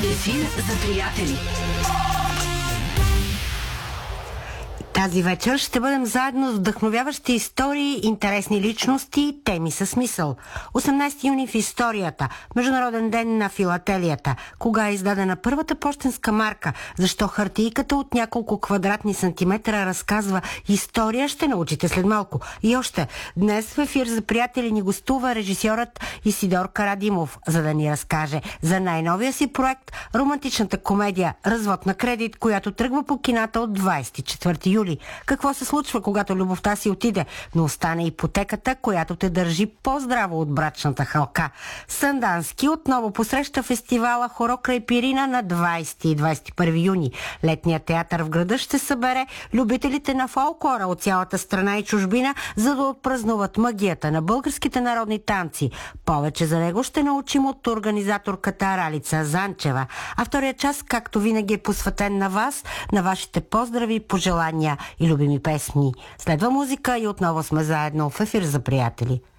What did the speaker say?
Ефир за приятели. Тази вечер ще бъдем заедно с вдъхновяващи истории, интересни личности, теми със смисъл. 18 юни в историята, Международен ден на филателията. Кога е издадена първата пощенска марка? Защо хартийката от няколко квадратни сантиметра разказва история? Ще научите след малко. И още, днес в ефир за приятели ни гостува режисьорът Исидор Карадимов, за да ни разкаже за най-новия си проект, романтичната комедия "Развод на кредит", която тръгва по кината от 24 юли. Какво се случва, когато любовта си отиде, но остане ипотеката, която те държи по-здраво от брачната халка? Сандански отново посреща фестивала Хоро край Пирина на 20 и 21 юни. Летният театър в града ще събере любителите на фолклора от цялата страна и чужбина, за да отпразнуват магията на българските народни танци. Повече за него ще научим от организаторката Ралица Занчева. А втория час, както винаги, е посветен на вас, на вашите поздрави, пожелания и любими песни. Следва музика и отново сме заедно в ефир за приятели.